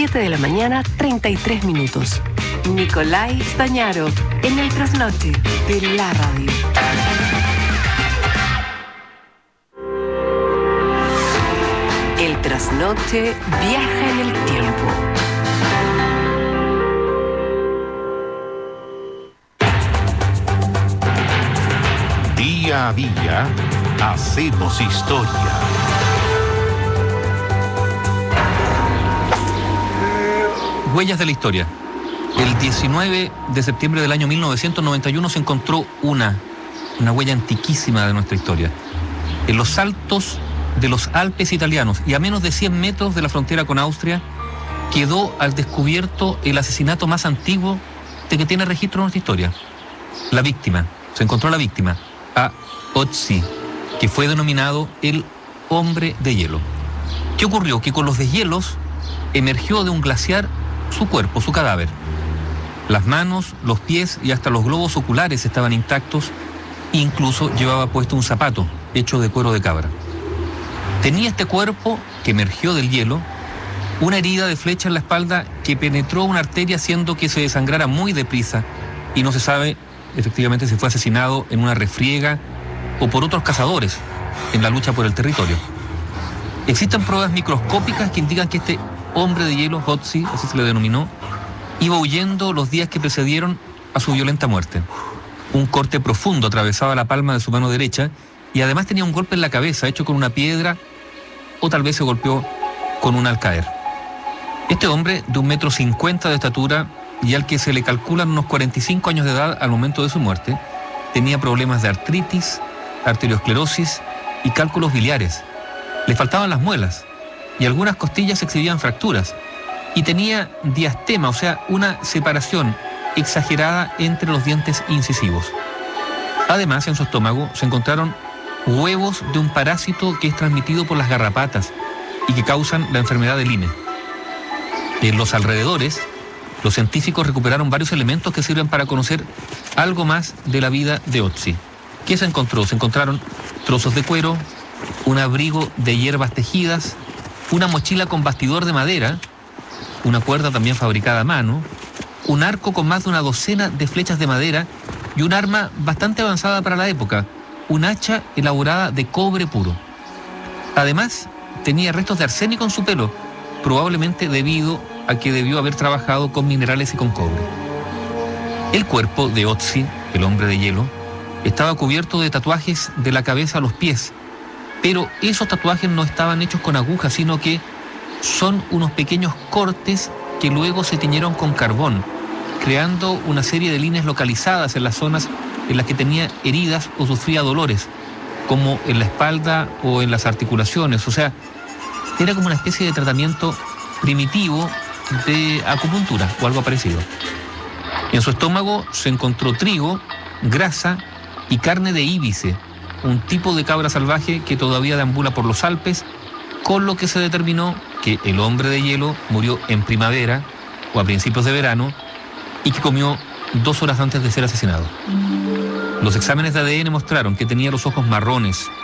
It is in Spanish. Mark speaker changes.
Speaker 1: 7 de la mañana, 33 minutos. Nicolai Stañaro, en el trasnoche de la radio. El trasnoche viaja en el tiempo.
Speaker 2: Día a día, hacemos historia.
Speaker 3: Huellas de la historia. El 19 de septiembre del año 1991 se encontró una huella antiquísima de nuestra historia. En los altos de los Alpes italianos y a menos de 100 metros de la frontera con Austria, quedó al descubierto el asesinato más antiguo de que tiene registro nuestra historia. Se encontró la víctima, a Ötzi, que fue denominado el hombre de hielo. ¿Qué ocurrió? Que con los deshielos emergió de un glaciar su cuerpo, su cadáver. Las manos, los pies y hasta los globos oculares estaban intactos, incluso llevaba puesto un zapato hecho de cuero de cabra. Tenía este cuerpo, que emergió del hielo, una herida de flecha en la espalda que penetró una arteria haciendo que se desangrara muy deprisa, y no se sabe efectivamente si fue asesinado en una refriega o por otros cazadores en la lucha por el territorio. Existen pruebas microscópicas que indican que este hombre de hielo, Ötzi, así se le denominó, iba huyendo los días que precedieron a su violenta muerte. Un corte profundo atravesaba la palma de su mano derecha y además tenía un golpe en la cabeza hecho con una piedra, o tal vez se golpeó con una al caer. Este hombre, de 1,50 m de estatura y al que se le calculan unos 45 años de edad al momento de su muerte, tenía problemas de artritis, arteriosclerosis y cálculos biliares. Le faltaban las muelas y algunas costillas exhibían fracturas, y tenía diastema, o sea, una separación exagerada entre los dientes incisivos. Además, en su estómago se encontraron huevos de un parásito que es transmitido por las garrapatas y que causan la enfermedad de Lyme. En los alrededores, los científicos recuperaron varios elementos que sirven para conocer algo más de la vida de Ötzi. ¿Qué se encontró? Se encontraron trozos de cuero, un abrigo de hierbas tejidas, una mochila con bastidor de madera, una cuerda también fabricada a mano, un arco con más de una docena de flechas de madera y un arma bastante avanzada para la época, un hacha elaborada de cobre puro. Además, tenía restos de arsénico en su pelo, probablemente debido a que debió haber trabajado con minerales y con cobre. El cuerpo de Ötzi, el hombre de hielo, estaba cubierto de tatuajes de la cabeza a los pies, pero esos tatuajes no estaban hechos con agujas, sino que son unos pequeños cortes que luego se tiñeron con carbón, creando una serie de líneas localizadas en las zonas en las que tenía heridas o sufría dolores, como en la espalda o en las articulaciones. O sea, era como una especie de tratamiento primitivo de acupuntura o algo parecido. En su estómago se encontró trigo, grasa y carne de íbice, un tipo de cabra salvaje que todavía deambula por los Alpes, con lo que se determinó que el hombre de hielo murió en primavera o a principios de verano y que comió 2 horas antes de ser asesinado. Los exámenes de ADN mostraron que tenía los ojos marrones,